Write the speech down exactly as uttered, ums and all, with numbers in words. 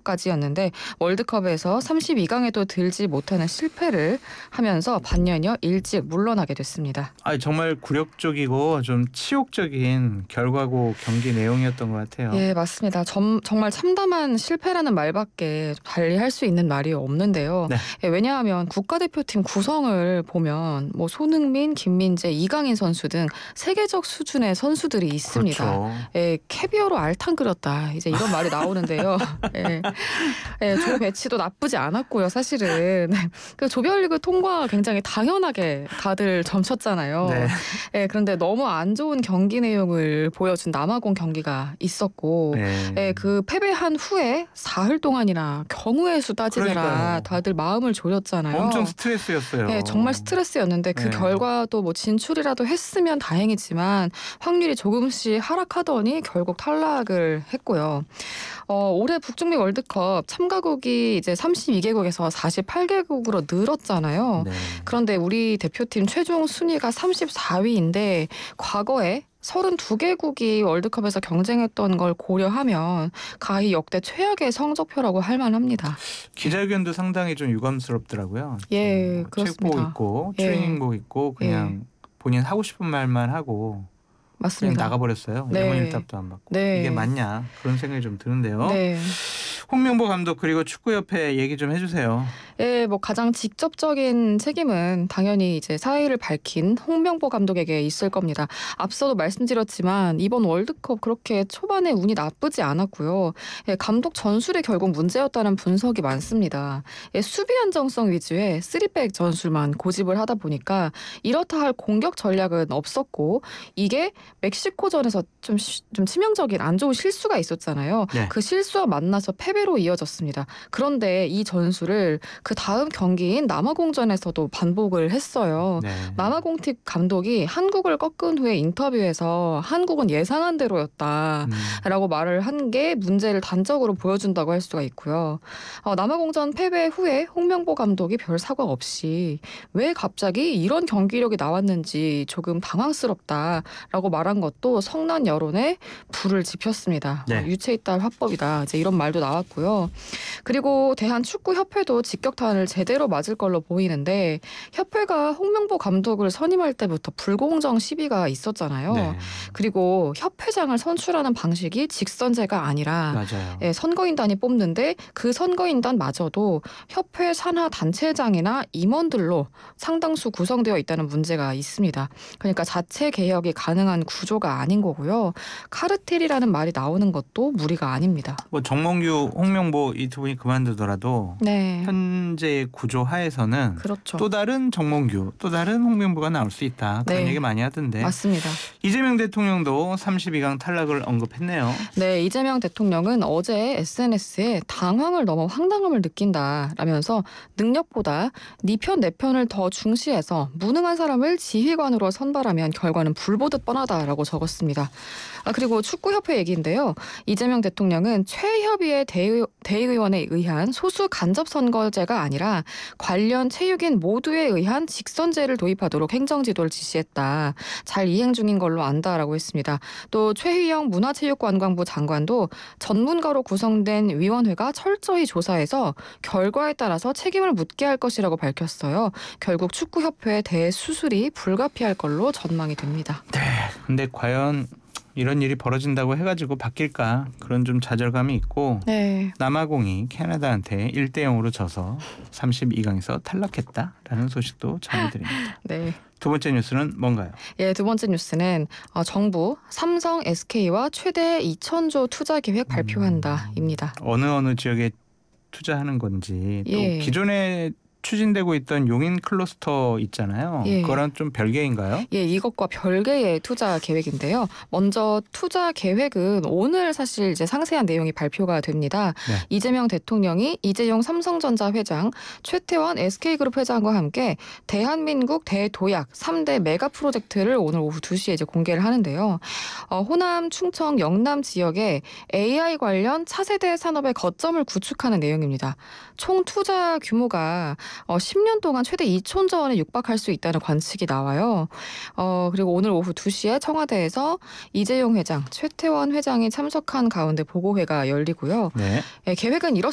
참가까지였는데 월드컵에서 삼십이 강에도 들지 못하는 실패를 하면서 반년여 일찍 물러나게 됐습니다. 아, 정말 굴욕적이고 좀 치욕적인 결과고 경기 내용이었던 것 같아요. 예, 맞습니다. 점, 정말 참담한 실패라는 말밖에 달리 할 수 있는 말이 없는데요. 네. 예, 왜냐하면 국가대표팀 구성을 보면 뭐 손흥민, 김민재, 이강인 선수 등 세계적 수준의 선수들이 있습니다. 그렇죠. 예, 캐비어로 알탕 끓였다. 이제 이런 말이 나오는데요. 예, 예, 조 배치도 나쁘지 않았고요. 사실은 그 조별리그 통과 굉장히 당연하게 다들 점쳤잖아요. 네. 예, 그런데 너무 안 좋은 경기 내용을 보여준 남아공 경기가 있었고, 네. 예, 그 패배한 후에 사흘 동안이나 경우의 수 따지느라 그러니까요. 다들 마음을 졸였잖아요. 엄청 스트레스였어요. 네, 정말 스트레스였는데 그 네. 결과도 뭐 진출이라도 했으면 다행이지만 확률이 조금씩 하락하더니 결국 탈락을 했고요. 어, 올해 북중미 월드컵 참가국이 이제 삼십이 개국에서 사십팔 개국으로 늘었잖아요. 네. 그런데 우리 대표팀 최종 순위가 삼십사 위인데 과거에 서른두 개국이 월드컵에서 경쟁했던 걸 고려하면 가히 역대 최악의 성적표라고 할 만합니다. 기자회견도 상당히 좀 유감스럽더라고요. 예, 뭐 그렇습니다. 책복 입고 예. 트레이닝복 입고 그냥 본인 하고 싶은 말만 하고 맞습니다. 그냥 나가버렸어요. 네. 영원일답도 안 받고. 네. 이게 맞냐 그런 생각이 좀 드는데요. 네. 홍명보 감독 그리고 축구협회 얘기 좀 해주세요. 예, 뭐 가장 직접적인 책임은 당연히 이제 사의를 밝힌 홍명보 감독에게 있을 겁니다. 앞서도 말씀드렸지만 이번 월드컵 그렇게 초반에 운이 나쁘지 않았고요. 예, 감독 전술이 결국 문제였다는 분석이 많습니다. 예, 수비 안정성 위주의 쓰리백 전술만 고집을 하다 보니까 이렇다 할 공격 전략은 없었고 이게 멕시코전에서 좀, 좀 치명적인 안 좋은 실수가 있었잖아요. 네. 그 실수와 만나서 패배로 이어졌습니다. 그런데 이 전술을 그 다음 경기인 남아공전에서도 반복을 했어요. 네. 남아공팀 감독이 한국을 꺾은 후에 인터뷰에서 한국은 예상한 대로였다. 음. 라고 말을 한 게 문제를 단적으로 보여준다고 할 수가 있고요. 어, 남아공전 패배 후에 홍명보 감독이 별 사과 없이 왜 갑자기 이런 경기력이 나왔는지 조금 당황스럽다라고 말한 것도 성난 여론에 불을 지폈습니다. 네. 어, 유체이탈 화법이다. 이제 이런 말도 나왔고요. 그리고 대한축구협회도 직격탄을 제대로 맞을 걸로 보이는데 협회가 홍명보 감독을 선임할 때부터 불공정 시비가 있었잖아요. 네. 그리고 협회장을 선출하는 방식이 직선제가 아니라 맞아요. 예, 선거인단이 뽑는데 그 선거인단마저도 협회 산하 단체장이나 임원들로 상당수 구성되어 있다는 문제가 있습니다. 그러니까 자체 개혁이 가능한 구조가 아닌 거고요. 카르텔이라는 말이 나오는 것도 무리가 아닙니다. 뭐 정몽규, 홍명보 이 두 분이 그만두더라도 네. 현재의 구조 하에서는 그렇죠. 또 다른 정몽규, 또 다른 홍명보가 나올 수 있다. 그런 네. 얘기 많이 하던데. 맞습니다. 이재명 대통령도 삼십이 강 탈락을 언급했네요. 네, 이재명 대통령은 어제 에스엔에스에 당황을 넘어 황당함을 느낀다라면서 능력보다 네 편 내 편을 더 중시해서 무능한 사람을 지휘관으로 선발하면 결과는 불보듯 뻔하다라고 적었습니다. 아, 그리고 축구협회 얘기인데요. 이재명 대통령은 최협의회 대의, 대의원에 의한 소수 간접선거제가 아니라 관련 체육인 모두에 의한 직선제를 도입하도록 행정지도를 지시했다. 잘 이행 중인 걸로 안다라고 했습니다. 또 최휘영 문화체육관광부 장관도 전문가로 구성된 위원회가 철저히 조사해서 결과에 따라서 책임을 묻게 할 것이라고 밝혔어요. 결국 축구협회의 대수술이 불가피할 걸로 전망이 됩니다. 네. 근데 과연 이런 일이 벌어진다고 해가지고 바뀔까 그런 좀 좌절감이 있고 네. 남아공이 캐나다한테 일 대 영으로 져서 삼십이 강에서 탈락했다라는 소식도 전해드립니다. 네. 두 번째 뉴스는 뭔가요? 예, 두 번째 뉴스는 어, 정부 삼성, 에스케이와 최대 이천조 투자 계획 발표한다입니다. 어느 어느 지역에 투자하는 건지 또 예. 기존에 추진되고 있던 용인 클러스터 있잖아요. 예. 그거랑 좀 별개인가요? 예, 이것과 별개의 투자 계획인데요. 먼저 투자 계획은 오늘 사실 이제 상세한 내용이 발표가 됩니다. 네. 이재명 대통령이 이재용 삼성전자 회장, 최태원 에스케이그룹 회장과 함께 대한민국 대도약 삼 대 메가 프로젝트를 오늘 오후 두 시에 이제 공개를 하는데요. 어, 호남, 충청, 영남 지역에 에이아이 관련 차세대 산업의 거점을 구축하는 내용입니다. 총 투자 규모가 어, 십 년 동안 최대 이천조 원에 육박할 수 있다는 관측이 나와요. 어, 그리고 오늘 오후 두 시에 청와대에서 이재용 회장, 최태원 회장이 참석한 가운데 보고회가 열리고요. 네. 예, 계획은 이렇습니다.